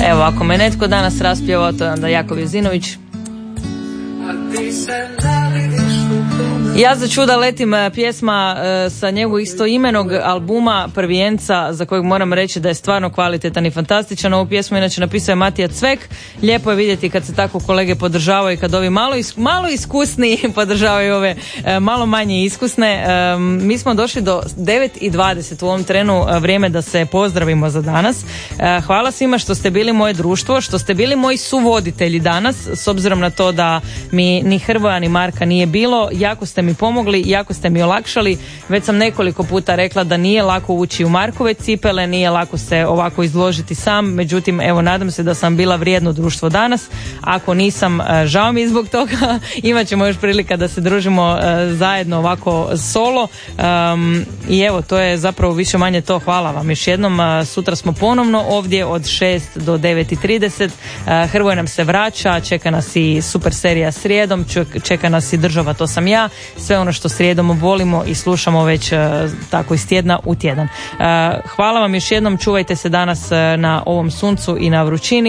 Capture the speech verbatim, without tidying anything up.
Evo, ako me netko danas raspjevao, to je onda Jakov Jezinović. Ja za čuda letim, pjesma sa njegovog istoimenog albuma Prvijenca, za kojeg moram reći da je stvarno kvalitetan i fantastičan. Ovu pjesmu inače napisao je Matija Cvek. Lijepo je vidjeti kad se tako kolege podržavaju, kad ovi malo, is, malo iskusniji podržavaju ove malo manje iskusne. Mi smo došli do devet i dvadeset u ovom trenu, vrijeme da se pozdravimo za danas. Hvala svima što ste bili moje društvo, što ste bili moji suvoditelji danas, s obzirom na to da mi ni Hrvoja ni Marka nije bilo. Jako ste mi pomogli, jako ste mi olakšali. Već sam nekoliko puta rekla da nije lako ući u Markove cipele, nije lako se ovako izložiti sam, međutim evo nadam se da sam bila vrijedno društvo danas. Ako nisam, žao mi zbog toga. Imat ćemo još prilika da se družimo zajedno ovako solo, um, i evo to je zapravo više manje to. Hvala vam još jednom. Sutra smo ponovno ovdje od šest do devet i trideset. Hrvoje nam se vraća, čeka nas i super serija srijedom, čeka nas i Država, to sam ja. Sve ono što srijedom volimo i slušamo već uh, tako iz tjedna u tjedan. Uh, hvala vam još jednom, čuvajte se danas uh, na ovom suncu i na vrućini.